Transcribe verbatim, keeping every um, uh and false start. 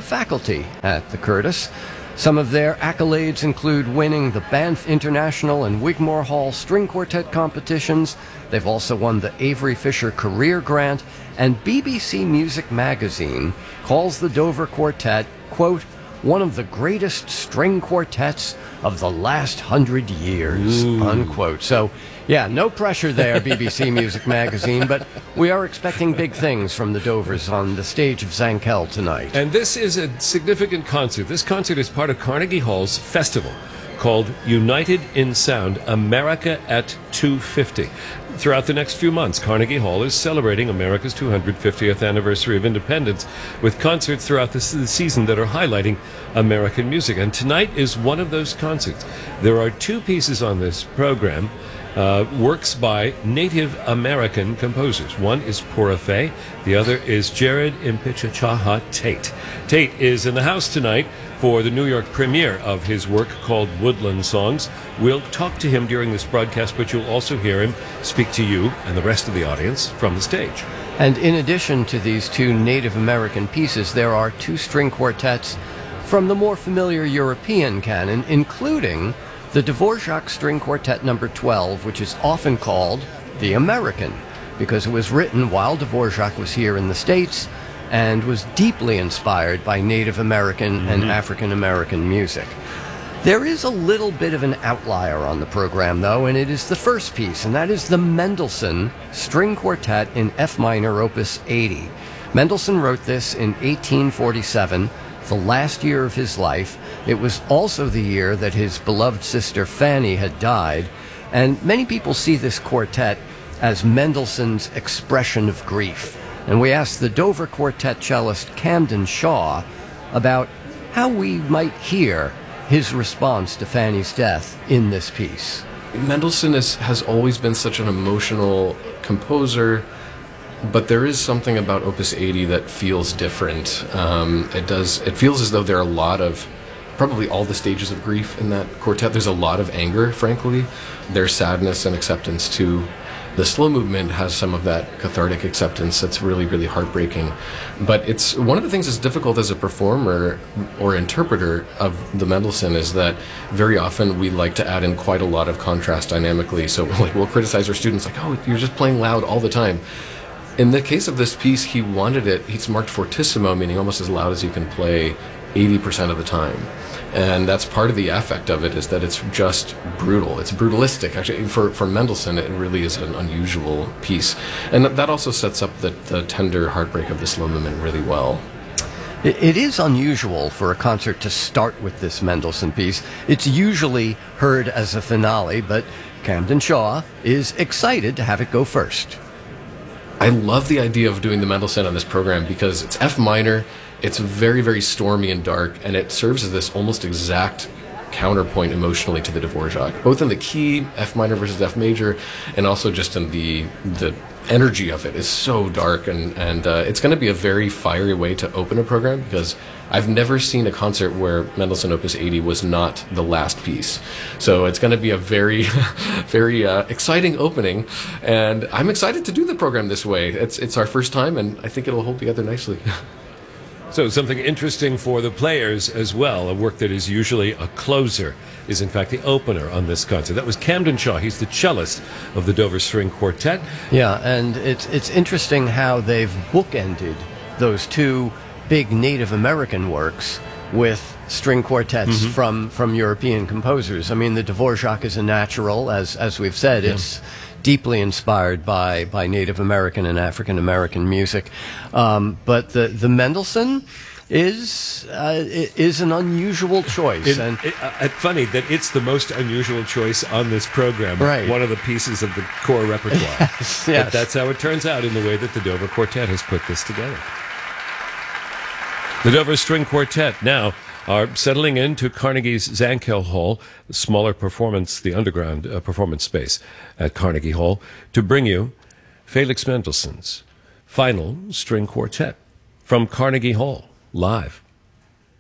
the faculty at the Curtis. Some of their accolades include winning the Banff International and Wigmore Hall String Quartet competitions. They've also won the Avery Fisher Career Grant, and B B C Music Magazine calls the Dover Quartet, quote, one of the greatest string quartets of the last hundred years, Ooh. unquote. So, yeah, no pressure there, B B C Music Magazine, but we are expecting big things from the Dovers on the stage of Zankel tonight. And this is a significant concert. This concert is part of Carnegie Hall's festival called United in Sound, America at two fifty. Throughout the next few months, Carnegie Hall is celebrating America's two hundred fiftieth anniversary of independence with concerts throughout the season that are highlighting American music. And tonight is one of those concerts. There are two pieces on this program, uh, works by Native American composers. One is Pura Fé, the other is Jared Impichachaha Tate. Tate is in the house tonight for the New York premiere of his work called Woodland Songs. We'll talk to him during this broadcast, but you'll also hear him speak to you and the rest of the audience from the stage. And in addition to these two Native American pieces, there are two string quartets from the more familiar European canon, including the Dvorak String Quartet number twelve, which is often called the American, because it was written while Dvorak was here in the States and was deeply inspired by Native American mm-hmm. and African American music. There is a little bit of an outlier on the program, though, and it is the first piece, and that is the Mendelssohn String Quartet in F minor, opus eighty. Mendelssohn wrote this in eighteen forty-seven, the last year of his life. It was also the year that his beloved sister Fanny had died, and many people see this quartet as Mendelssohn's expression of grief. And we asked the Dover Quartet cellist Camden Shaw about how we might hear his response to Fanny's death in this piece. Mendelssohn is, has always been such an emotional composer, but there is something about Opus eighty that feels different. Um, it does. It feels as though there are a lot of, probably all the stages of grief in that quartet. There's a lot of anger, frankly. There's sadness and acceptance too. The slow movement has some of that cathartic acceptance that's really, really heartbreaking. But it's one of the things that's difficult as a performer or interpreter of the Mendelssohn is that very often we like to add in quite a lot of contrast dynamically. So like we'll criticize our students like, oh, you're just playing loud all the time. In the case of this piece, he wanted it, he's marked fortissimo, meaning almost as loud as you can play eighty percent of the time. And that's part of the affect of it, is that it's just brutal. It's brutalistic. Actually, for, for Mendelssohn, it really is an unusual piece. And that also sets up the, the tender heartbreak of the slow movement really well. It, it is unusual for a concert to start with this Mendelssohn piece. It's usually heard as a finale, but Camden Shaw is excited to have it go first. I love the idea of doing the Mendelssohn on this program because it's F minor. It's very, very stormy and dark, and it serves as this almost exact counterpoint emotionally to the Dvorak, both in the key, F minor versus F major, and also just in the the energy of it is so dark, and, and uh, it's going to be a very fiery way to open a program, because I've never seen a concert where Mendelssohn Opus eighty was not the last piece. So it's going to be a very, very uh, exciting opening, and I'm excited to do the program this way. It's, it's our first time, and I think it'll hold together nicely. So something interesting for the players as well. A work that is usually a closer is in fact the opener on this concert. That was Camden Shaw. He's the cellist of the Dover String Quartet. Yeah, and it's it's interesting how they've bookended those two big Native American works with string quartets mm-hmm. from, from European composers. I mean, the Dvorak is a natural, as as we've said. Yeah. It's deeply inspired by, by Native American and African American music. Um, but the, the Mendelssohn is uh, is an unusual choice. It, and it, uh, funny that it's the most unusual choice on this program. Right. One of the pieces of the core repertoire. Yes, yes. But that's how it turns out in the way that the Dover Quartet has put this together. The Dover String Quartet now are settling into Carnegie's Zankel Hall, the smaller performance, the underground uh, performance space at Carnegie Hall, to bring you Felix Mendelssohn's final string quartet from Carnegie Hall, live.